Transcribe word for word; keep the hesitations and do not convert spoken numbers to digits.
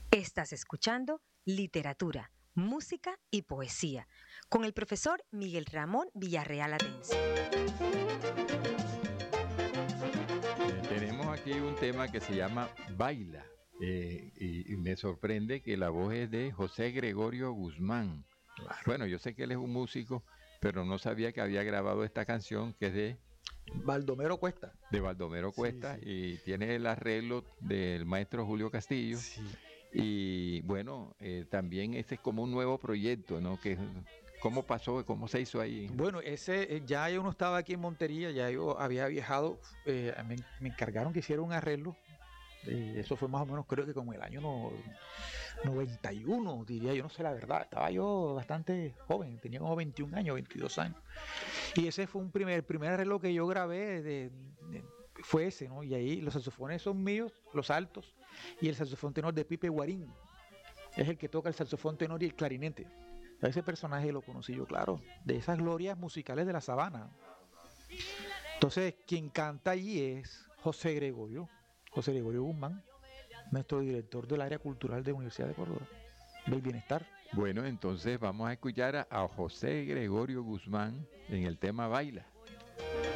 Estás escuchando Literatura, Música y Poesía con el profesor Miguel Ramón Villarreal Atencio. Eh, tenemos aquí un tema que se llama Baila, eh, y, y me sorprende que la voz es de José Gregorio Guzmán. Claro. Bueno, yo sé que él es un músico, pero no sabía que había grabado esta canción que es de Baldomero Cuesta. De Baldomero Cuesta, sí, sí. Y tiene el arreglo del maestro Julio Castillo. Sí. Y bueno, eh, también este es como un nuevo proyecto, ¿no? Que, ¿cómo pasó? ¿Cómo se hizo ahí? Bueno, ese ya yo no estaba aquí en Montería, ya yo había viajado, eh, me, me encargaron que hiciera un arreglo. Eh, eso fue más o menos, creo que como el año no, noventa y uno, diría yo, no sé la verdad, estaba yo bastante joven, tenía como veintiún años, veintidós años. Y ese fue un primer, el primer arreglo que yo grabé, de, de, fue ese, ¿no? Y ahí los saxofones son míos, los altos, y el saxofón tenor de Pipe Guarín, es el que toca el saxofón tenor y el clarinete. A ese personaje lo conocí yo, claro, de esas glorias musicales de la sabana. Entonces, quien canta allí es José Gregorio, José Gregorio Guzmán, nuestro director del área cultural de la Universidad de Córdoba, del bienestar. Bueno, entonces vamos a escuchar a, a José Gregorio Guzmán en el tema Baila.